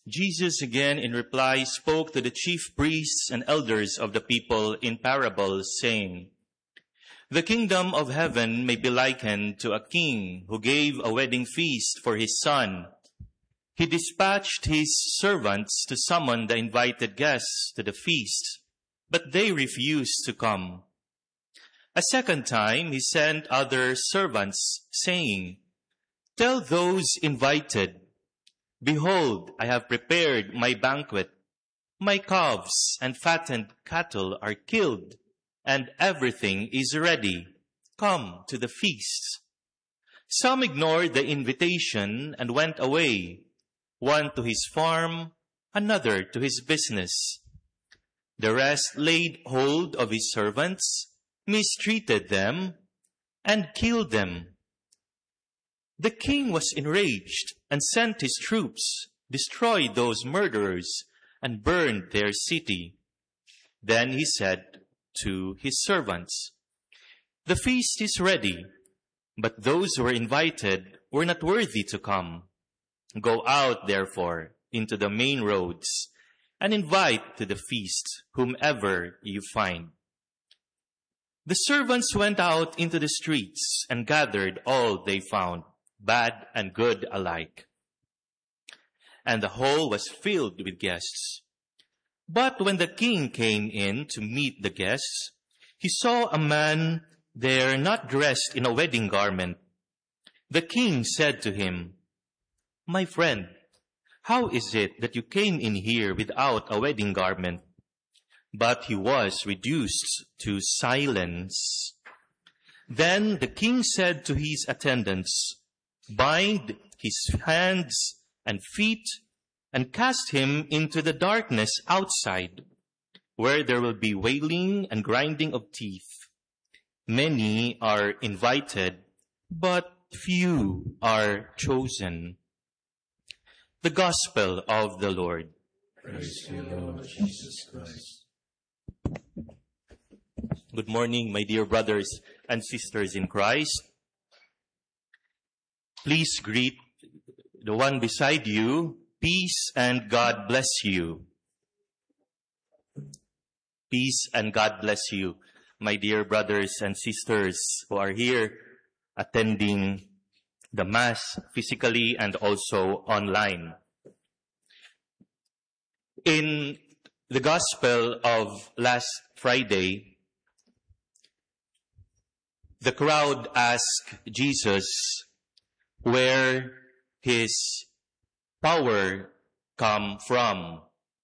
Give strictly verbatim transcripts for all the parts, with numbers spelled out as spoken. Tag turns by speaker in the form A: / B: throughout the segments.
A: Jesus again in reply spoke to the chief priests and elders of the people in parables, saying, "The kingdom of heaven may be likened to a king who gave a wedding feast for his son. He dispatched his servants to summon the invited guests to the feast, but they refused to come. A second time he sent other servants, saying, 'Tell those invited, behold, I have prepared my banquet. My calves and fattened cattle are killed, and everything is ready. Come to the feast.' Some ignored the invitation and went away, one to his farm, another to his business. The rest laid hold of his servants, mistreated them, and killed them. The king was enraged and sent his troops, destroyed those murderers, and burned their city. Then he said to his servants, 'The feast is ready, but those who were invited were not worthy to come. Go out, therefore, into the main roads, and invite to the feast whomever you find.' The servants went out into the streets and gathered all they found, bad and good alike. And the hall was filled with guests. But when the king came in to meet the guests, he saw a man there not dressed in a wedding garment. The king said to him, 'My friend, how is it that you came in here without a wedding garment?' But he was reduced to silence. Then the king said to his attendants, 'Bind his hands and feet and cast him into the darkness outside, where there will be wailing and grinding of teeth. Many are invited, but few are chosen.'" The Gospel of the Lord.
B: Praise to you, Lord Jesus Christ.
A: Good morning, my dear brothers and sisters in Christ. Please greet the one beside you. Peace and God bless you. Peace and God bless you, my dear brothers and sisters who are here attending the Mass physically and also online. In the Gospel of last Friday, the crowd asked Jesus where his power come from.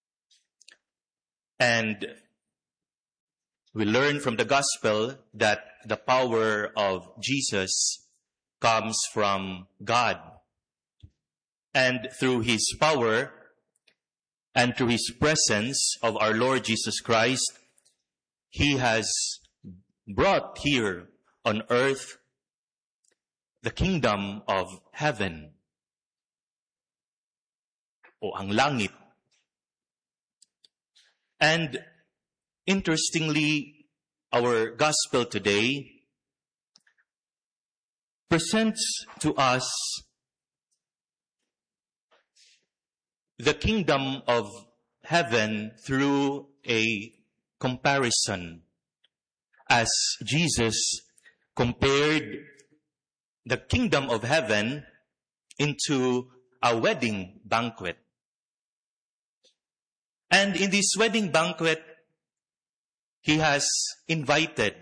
A: And we learn from the Gospel that the power of Jesus comes from God. And through his power and through his presence of our Lord Jesus Christ, he has brought here on earth the kingdom of heaven, o ang langit. And interestingly, our gospel today presents to us the kingdom of heaven through a comparison, as Jesus compared the kingdom of heaven into a wedding banquet. And in this wedding banquet, he has invited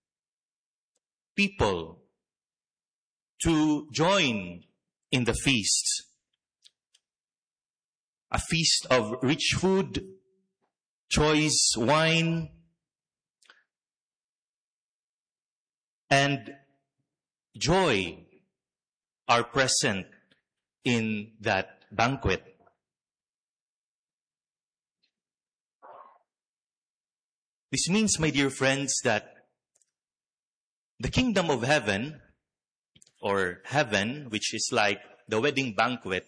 A: people to join in the feast. A feast of rich food, choice wine, and joy are present in that banquet. This means, my dear friends, that the kingdom of heaven, or heaven, which is like the wedding banquet,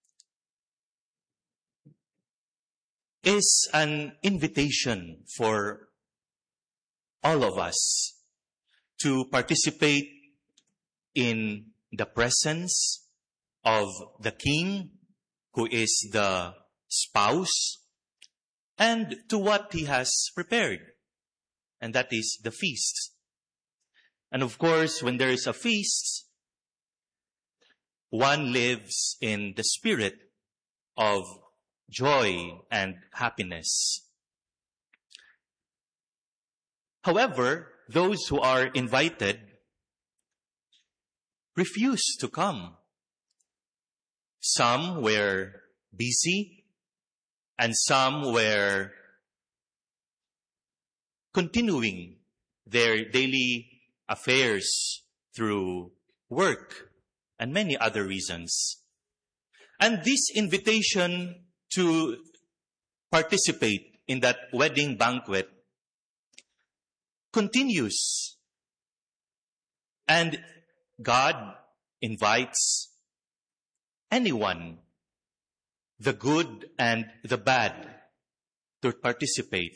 A: is an invitation for all of us to participate in the presence of the King, who is the spouse, and to what he has prepared. And that is the feast. And of course, when there is a feast, one lives in the spirit of joy and happiness. However, those who are invited refused to come. Some were busy, and some were continuing their daily affairs through work and many other reasons. And this invitation to participate in that wedding banquet continues. And God invites anyone, the good and the bad, to participate.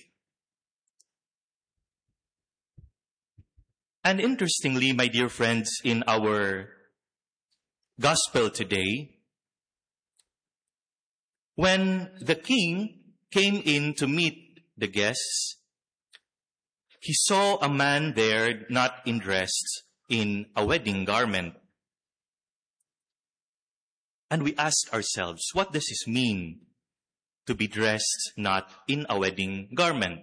A: And interestingly, my dear friends, in our gospel today, when the king came in to meet the guests, he saw a man there not in dressed in a wedding garment. And we ask ourselves, what does this mean to be dressed not in a wedding garment?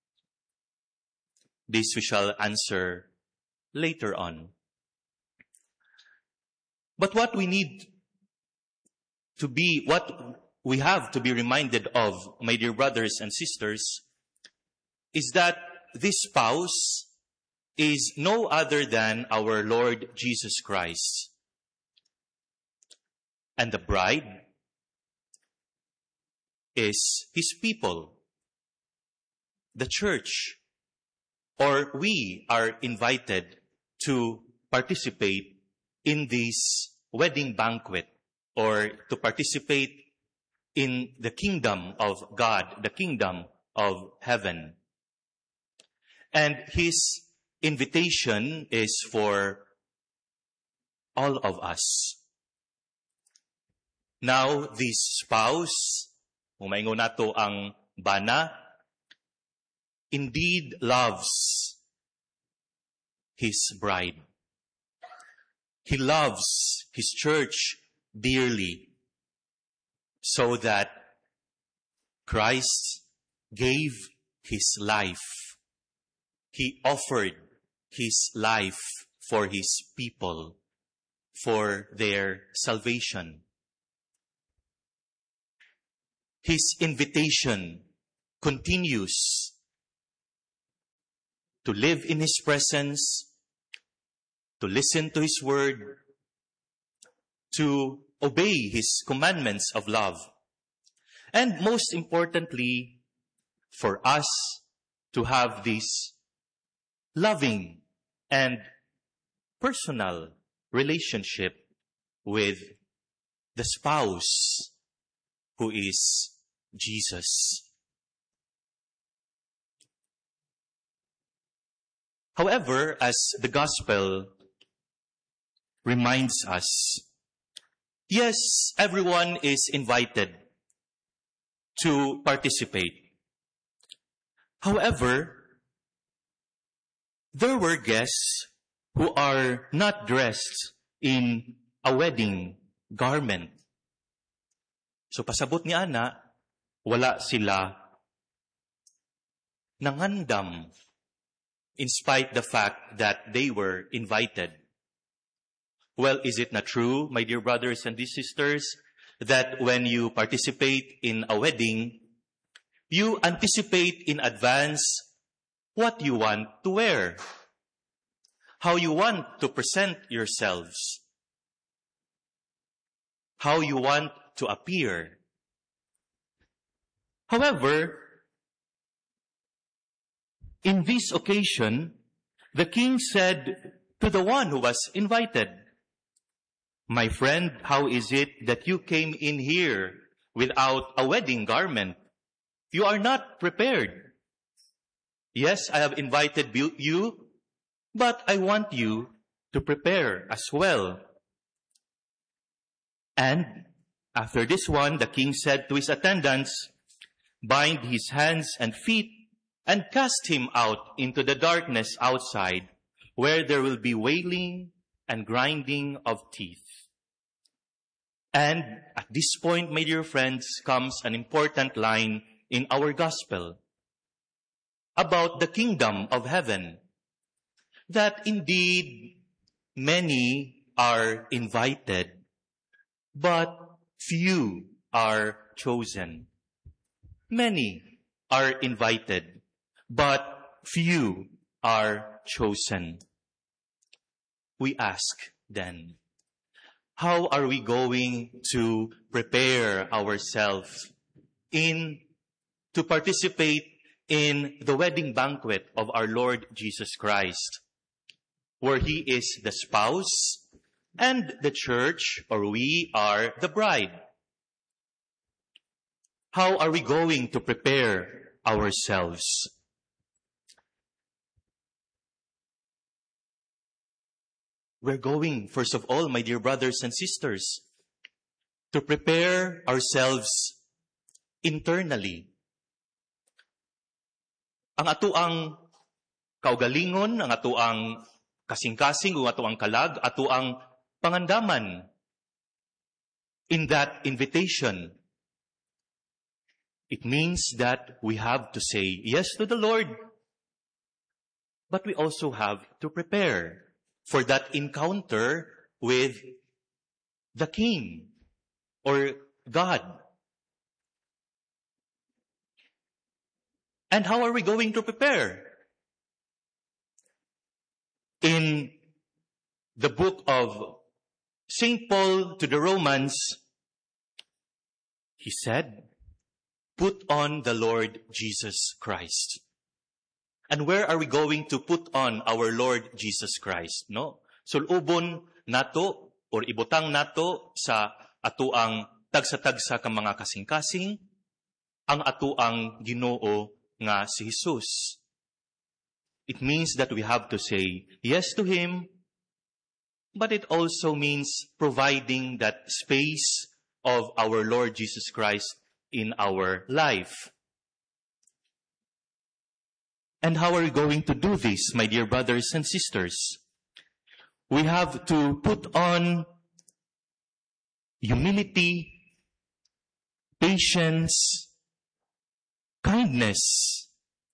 A: This we shall answer later on. But what we need to be, what we have to be reminded of, my dear brothers and sisters, is that this spouse is no other than our Lord Jesus Christ. And the bride is His people, the church, or we are invited to participate in this wedding banquet, or to participate in the kingdom of God, the kingdom of heaven. And His invitation is for all of us. Now, this spouse, umaingo nato ang bana, indeed loves his bride. He loves his church dearly, so that Christ gave his life. He offered his life for his people, for their salvation. His invitation continues to live in His presence, to listen to His word, to obey His commandments of love, and most importantly, for us to have this loving and personal relationship with the spouse, who is Jesus. However, as the gospel reminds us, yes, everyone is invited to participate. However, there were guests who are not dressed in a wedding garment. So pasabot ni Ana, wala sila nangandam in spite the fact that they were invited. Well, is it not true, my dear brothers and dear sisters, that when you participate in a wedding, you anticipate in advance what you want to wear, how you want to present yourselves, how you want to appear. However, in this occasion, the king said to the one who was invited, "My friend, how is it that you came in here without a wedding garment? You are not prepared. Yes, I have invited you, but I want you to prepare as well." And After this one, the king said to his attendants, "Bind his hands and feet and cast him out into the darkness outside, where there will be wailing and grinding of teeth." And at this point, my dear friends, comes an important line in our gospel about the kingdom of heaven, that indeed many are invited, but few are chosen. Many are invited, but few are chosen. We ask then, how are we going to prepare ourselves in to participate in the wedding banquet of our Lord Jesus Christ, where He is the spouse and the church, or we, are the bride? How are we going to prepare ourselves? We're going, first of all, my dear brothers and sisters, to prepare ourselves internally. Ang atuang kaugalingon, ang atuang kasing-kasing, ang atuang kalag, atuang pangandaman in that invitation. It means that we have to say yes to the Lord, but we also have to prepare for that encounter with the King or God. And how are we going to prepare? In the book of Saint Paul to the Romans, he said, "Put on the Lord Jesus Christ." And where are we going to put on our Lord Jesus Christ? No? Sulubon nato or ibutang nato sa atuang tagsa-tagsa ka mga kasing-kasing ang atuang Ginoo nga si Jesus. It means that we have to say yes to Him, but it also means providing that space of our Lord Jesus Christ in our life. And how are we going to do this, my dear brothers and sisters? We have to put on humility, patience, kindness,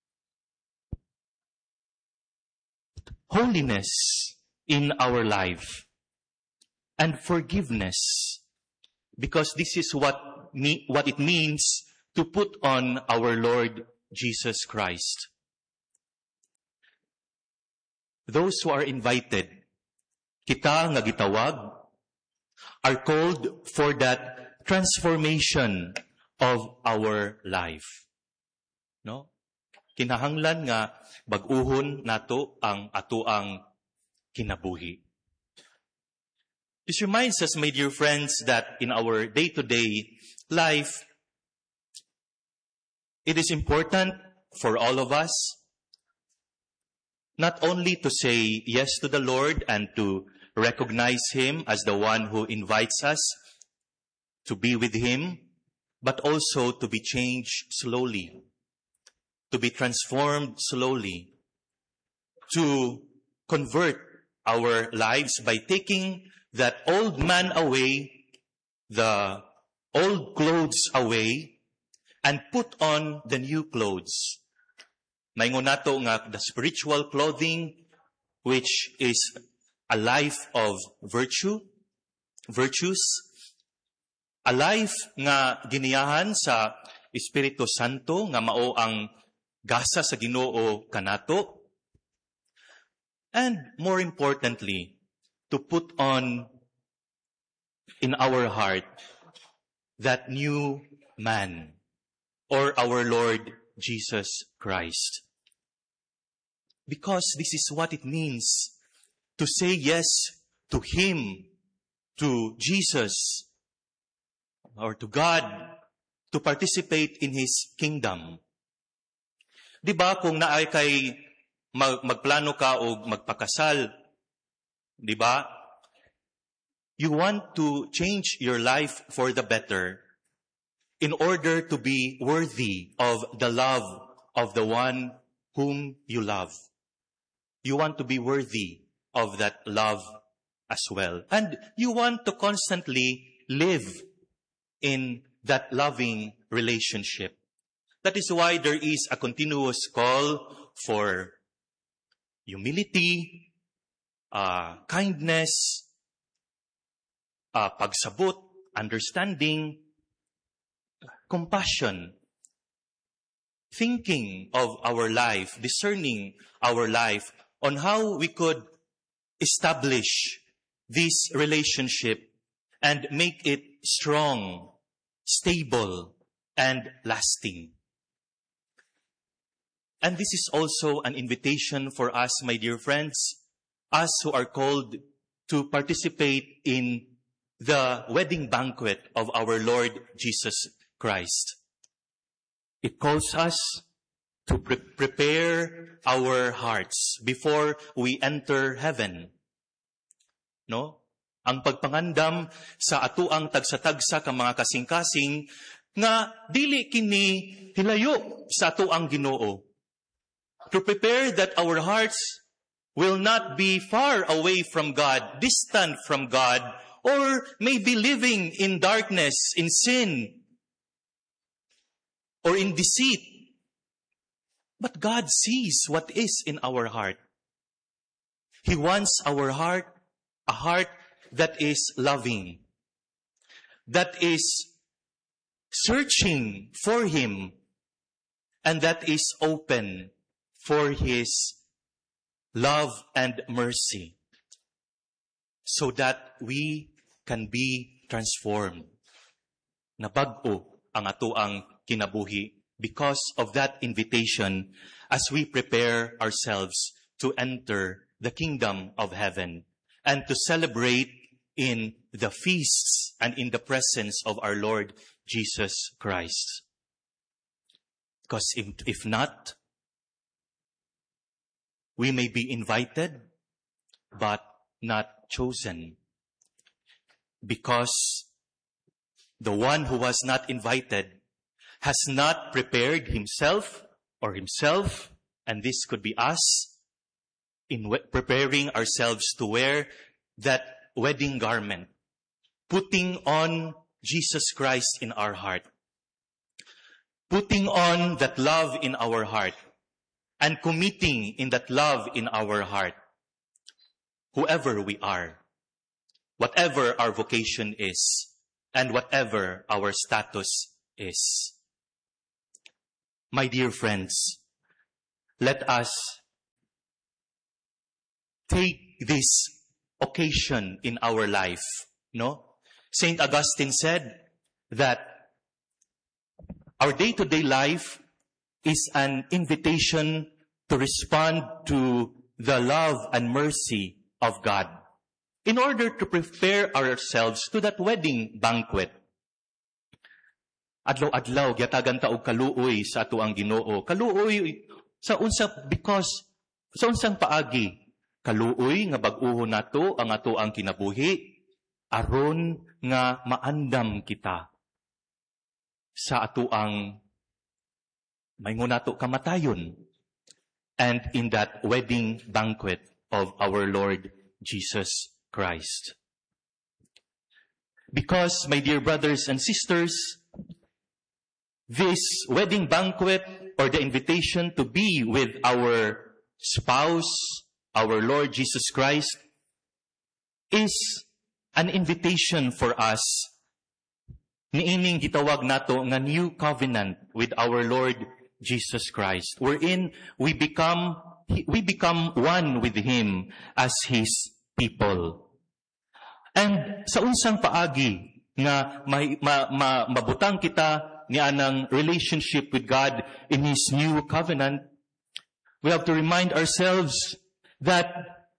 A: holiness in our life, and forgiveness, because this is what me, what it means to put on our Lord Jesus Christ. Those who are invited, kita nga gitawag, are called for that transformation of our life. No? Kinahanglan nga bag-uhon nato ang atuang kinabuhi. This reminds us, my dear friends, that in our day-to-day life, it is important for all of us not only to say yes to the Lord and to recognize Him as the one who invites us to be with Him, but also to be changed slowly, to be transformed slowly, to convert our lives by taking that old man away, the old clothes away, and put on the new clothes. Maingon nato nga the spiritual clothing, which is a life of virtue, virtues, a life nga giniyahan sa Espiritu Santo, nga mao ang gasa sa Ginoo kanato, and more importantly, to put on in our heart that new man, or our Lord Jesus Christ. Because this is what it means to say yes to Him, to Jesus, or to God, to participate in His kingdom. Di ba kung naay kay mag, magplano ka o magpakasal, di ba? you want to change your life for the better in order to be worthy of the love of the one whom you love. You want to be worthy of that love as well. And you want to constantly live in that loving relationship. That is why there is a continuous call for humility, uh, kindness, uh, pagsabot, understanding, compassion, thinking of our life, discerning our life on how we could establish this relationship and make it strong, stable, and lasting. And this is also an invitation for us, my dear friends, us who are called to participate in the wedding banquet of our Lord Jesus Christ. It calls us to pre- prepare our hearts before we enter heaven. No? Ang pagpangandam sa atuang tagsa-tagsa ka mga kasing-kasing nga dili kini hilayo sa atuang Ginoo. To prepare that our hearts will not be far away from God, distant from God, or maybe living in darkness, in sin, or in deceit. But God sees what is in our heart. He wants our heart, a heart that is loving, that is searching for Him, and that is open for His love and mercy, so that we can be transformed. Nabag-o ang atoang kinabuhi because of that invitation as we prepare ourselves to enter the kingdom of heaven and to celebrate in the feasts and in the presence of our Lord Jesus Christ. Because if, if not, we may be invited, but not chosen. Because the one who was not invited has not prepared himself or himself, and this could be us, in we- preparing ourselves to wear that wedding garment, putting on Jesus Christ in our heart, putting on that love in our heart, and committing in that love in our heart, whoever we are, whatever our vocation is, and whatever our status is. My dear friends, let us take this occasion in our life, no? Saint Augustine said that our day-to-day life is an invitation to respond to the love and mercy of God in order to prepare ourselves to that wedding banquet. Adlaw-adlaw, gyatagan ta og kaluoy sa ato ang Ginoo. Kaluoy sa unsa because sa unsang paagi, kaluoy nga bag-uhon nato ang ato ang kinabuhi aron nga maandam kita sa ato ang maingon nato kamatayon, and in that wedding banquet of our Lord Jesus Christ. Because, my dear brothers and sisters, this wedding banquet or the invitation to be with our spouse, our Lord Jesus Christ, is an invitation for us. Niining gitawag nato nga new covenant with our Lord Jesus Christ, wherein we become we become one with Him as His people. And sa unsang paagi nga may, ma, ma, mabutang kita ni anang relationship with God in His new covenant, we have to remind ourselves that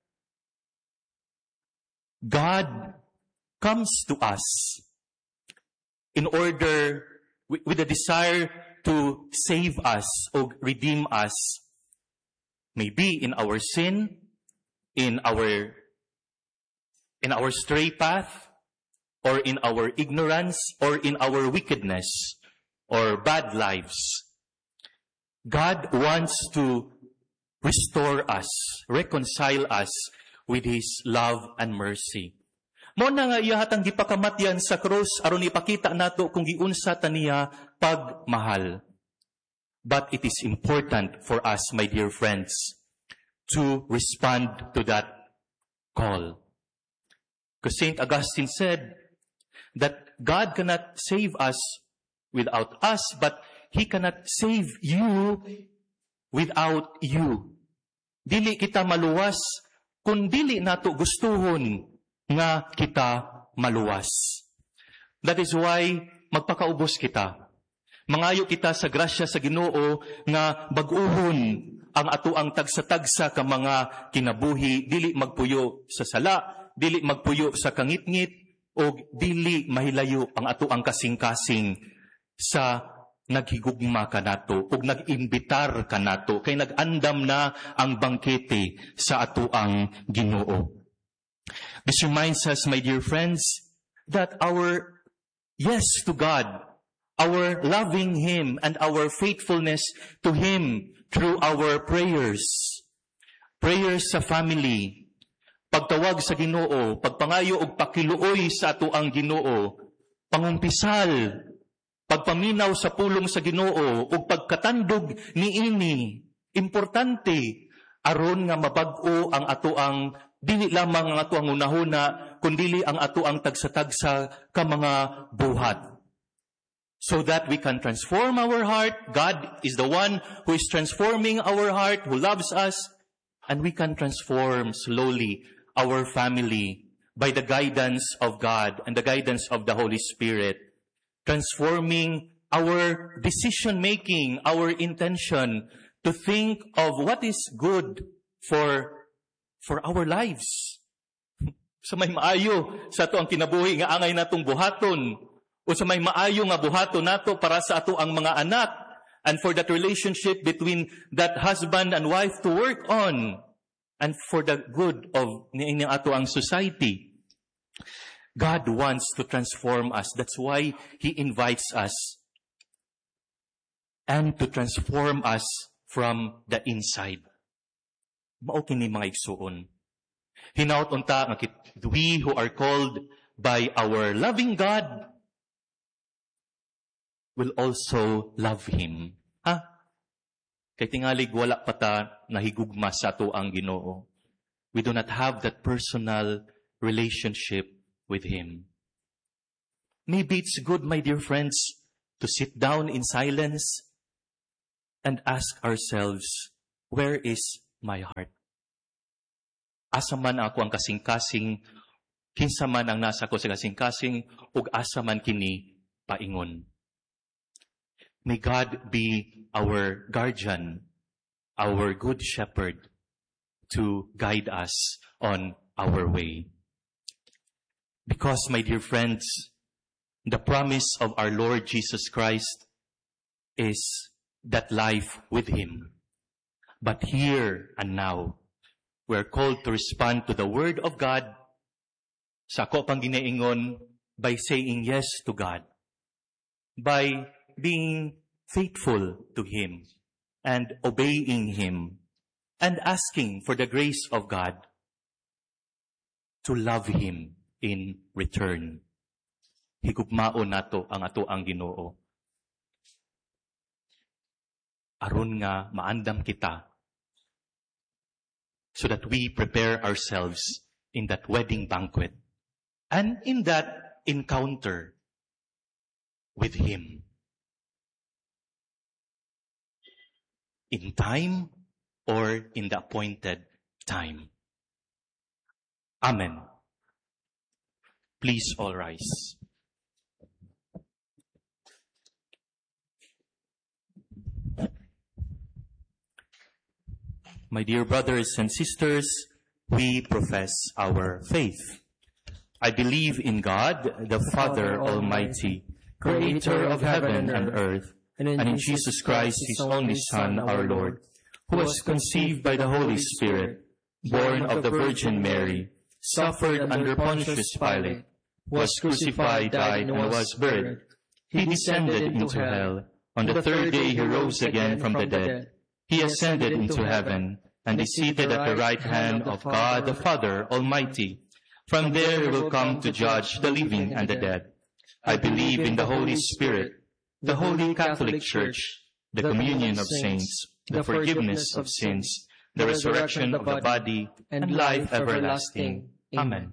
A: God comes to us in order, with, with a desire to save us or redeem us, maybe in our sin, in our in our stray path, or in our ignorance, or in our wickedness, or bad lives. God wants to restore us, reconcile us with His love and mercy. Mao na nga iya hatang gipakamatyan sa krus aron ipakita nato kung giunsa ta niya pagmahal. But it is important for us, my dear friends, to respond to that call. Because Saint Augustine said that God cannot save us without us, but He cannot save you without you. Dili kita maluwas kung dili nato gustuhon nga kita maluwas. That is why magpakaubos kita. Mangayo kita sa grasya sa Ginoo nga bag-ohon ang atoang tagsa-tagsa ka mga kinabuhi, dili magpuyo sa sala, dili magpuyo sa kangitngit, o dili mahilayo ang atoang kasing-kasing sa naghigugma ka nato, o nag-imbitar ka nato, kay nag-andam na ang bangkete sa atoang Ginoo. This reminds us, my dear friends, that our yes to God, our loving Him, and our faithfulness to Him through our prayers, prayers sa family, pagtawag sa Ginoo, pagpangayo og pakiluoy sa atoang Ginoo, pangumpisal, pagpaminaw sa pulong sa Ginoo, ug pagkatandog niini, importante aron nga mabag-o ang atoang dili lamang ang atoang unahuna, kundili ang atoang tagsatagsa ka mga buhat. So that we can transform our heart. God is the one who is transforming our heart, who loves us, and we can transform slowly our family by the guidance of God and the guidance of the Holy Spirit, transforming our decision-making, our intention to think of what is good for for our lives. Sa may maayo sa ato ang kinabuhi nga angay natong buhaton, o sa may maayo nga buhaton nato para sa ato ang mga anak, and for that relationship between that husband and wife to work on, and for the good of niini ato ang society. God wants to transform us. That's why He invites us, and to transform us from the inside. Mao kini mga igsuon. Hinaut unta nga we who are called by our loving God will also love Him. Ha? Kay tingalig wala pa ta nahigugma sa ato ang Ginoo. We do not have that personal relationship with Him. Maybe it's good, my dear friends, to sit down in silence and ask ourselves, where is my heart? Asa man ako ang kasing-kasing, kinsa man ang nasa ko sa kasing-kasing, ug asa man kini paingon. May God be our guardian, our good shepherd, to guide us on our way. Because, my dear friends, the promise of our Lord Jesus Christ is that life with Him. But here and now, we're called to respond to the Word of God sa ako pang ginaingon by saying yes to God, by being faithful to Him and obeying Him and asking for the grace of God to love Him in return. Higugmao nato ang ato ang Ginoo. Aron nga maandam kita, so that we prepare ourselves in that wedding banquet and in that encounter with Him. In time or in the appointed time. Amen. Please all rise. My dear brothers and sisters, we profess our faith. I believe in God, the Father Almighty, creator of heaven and earth, and in Jesus Christ, His only Son, our Lord, who was conceived by the Holy Spirit, born of the Virgin Mary, suffered under Pontius Pilate, was crucified, died, and was buried. He descended into hell. On the third day he rose again from the dead. He ascended into heaven, and is seated at the right hand of God the Father Almighty. From there he will come to judge the living and the dead. I believe in the Holy Spirit, the Holy Catholic Church, the communion of saints, the forgiveness of sins, the resurrection of the body, and life everlasting. Amen.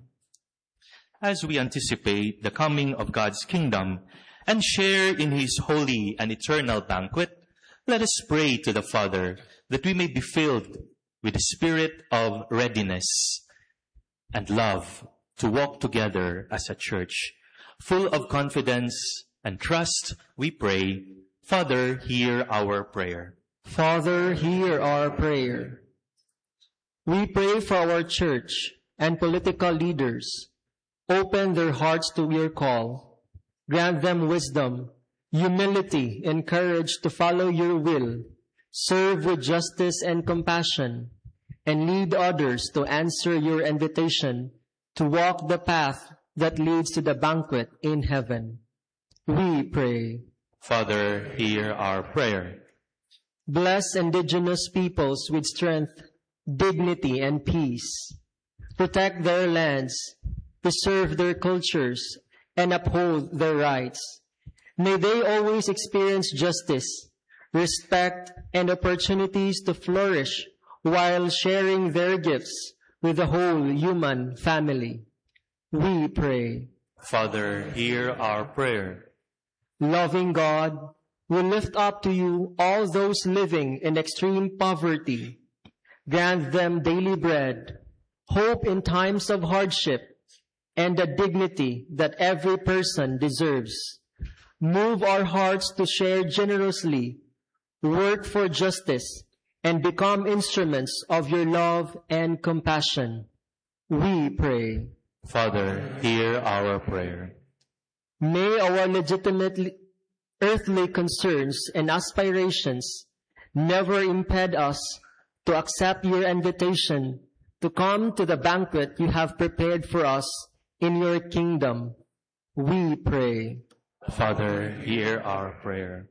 A: As we anticipate the coming of God's kingdom and share in His holy and eternal banquet, let us pray to the Father that we may be filled with the spirit of readiness and love to walk together as a church. Full of confidence and trust, we pray, Father, hear our prayer.
C: Father, hear our prayer. We pray for our church and political leaders. Open their hearts to your call. Grant them wisdom, humility, and courage to follow your will, serve with justice and compassion, and lead others to answer your invitation to walk the path that leads to the banquet in heaven. We pray.
A: Father, hear our prayer.
C: Bless indigenous peoples with strength, dignity, and peace. Protect their lands, preserve their cultures, and uphold their rights. May they always experience justice, respect, and opportunities to flourish while sharing their gifts with the whole human family. We pray.
A: Father, hear our prayer.
C: Loving God, we lift up to you all those living in extreme poverty. Grant them daily bread, hope in times of hardship, and the dignity that every person deserves. Move our hearts to share generously, work for justice, and become instruments of your love and compassion. We pray.
A: Father, hear our prayer.
C: May our legitimate earthly concerns and aspirations never impede us to accept your invitation to come to the banquet you have prepared for us in your kingdom. We pray.
A: Father, hear our prayer.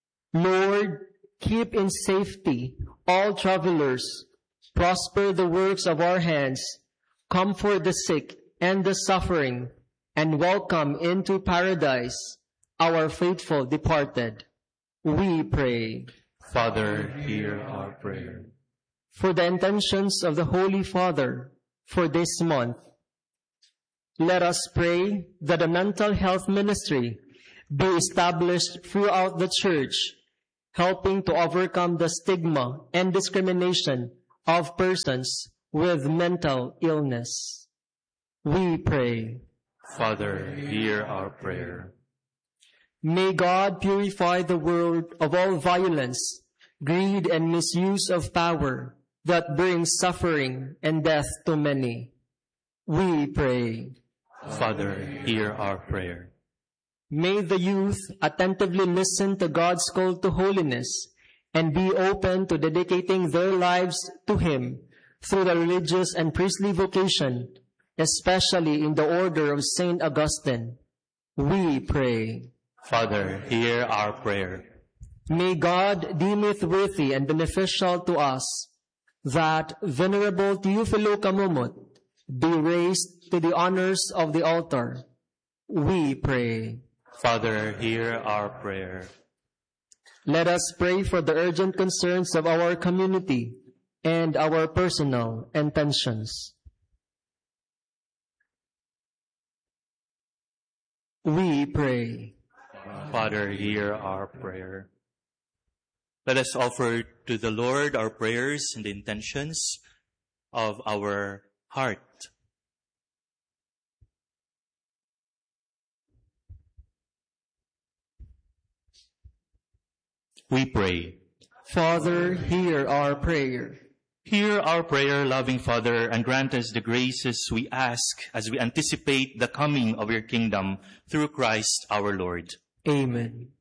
C: Lord, keep in safety all travelers, prosper the works of our hands, comfort the sick and the suffering, and welcome into paradise our faithful departed. We pray.
A: Father, hear our prayer.
C: For the intentions of the Holy Father for this month, let us pray that the mental health ministry be established throughout the Church, helping to overcome the stigma and discrimination of persons with mental illness. We pray.
A: Father, hear our prayer.
C: May God purify the world of all violence, greed, and misuse of power that brings suffering and death to many. We pray.
A: Father, hear our prayer.
C: May the youth attentively listen to God's call to holiness and be open to dedicating their lives to Him through the religious and priestly vocation, especially in the order of Saint Augustine. We pray.
A: Father, hear our prayer.
C: May God deem it worthy and beneficial to us that Venerable Teofilo Camumut be raised to the honors of the altar. We pray.
A: Father, hear our prayer.
C: Let us pray for the urgent concerns of our community and our personal intentions. We pray.
A: Father, hear our prayer. Let us offer to the Lord our prayers and the intentions of our heart. We pray.
C: Father, hear our prayer.
A: Hear our prayer, loving Father, and grant us the graces we ask as we anticipate the coming of your kingdom through Christ our Lord.
C: Amen.